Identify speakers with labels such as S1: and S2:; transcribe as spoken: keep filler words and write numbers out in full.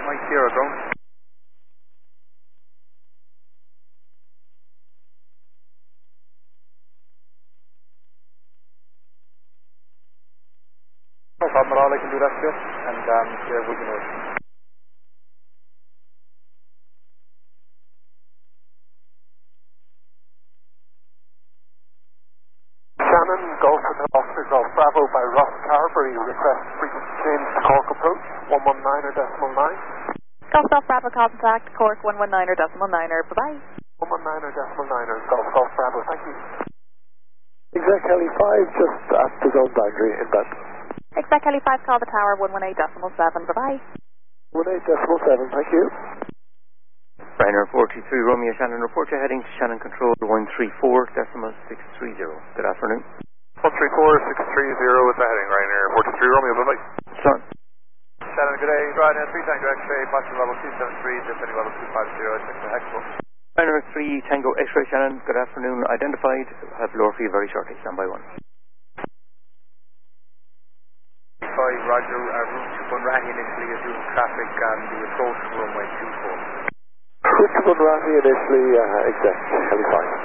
S1: Mike Sierra, drone. No problem at all, I can do that for you. And um, yeah, we can know.
S2: Shannon, Golf Hotel Oscar Golf Bravo by Ross Carberry, request frequency change to Cork approach, one one nine or decimal nine.
S3: Golf Golf Bravo contact, Cork one one nine or decimal nine or bye-bye.
S2: one one nine or decimal nine or Golf Golf Bravo, thank you. Exec Heli five, just at the zone boundary inbound.
S3: Exec Heli five, call the tower, one one eight decimal seven, bye-bye.
S2: one eight decimal seven, thank you.
S4: Ryanair four two three Romeo Shannon, report your heading to Shannon Control one three four decimal six three zero. Good afternoon.
S2: one three four six three zero is the heading, Ryanair four two three Romeo, bye-bye.
S4: Son.
S1: Shannon, good day. Ryanair three Tango X-ray, passenger level two seven three, descending level two five zero, check the Hexel.
S4: Ryanair three Tango X-ray Shannon, good afternoon. Identified, have lower for you very shortly. Stand by one.
S1: five, Roger, uh, route to Bunrahi initially is doing traffic on the approach to runway two four.
S2: Route to Bunrahi initially, uh, exec Heli five.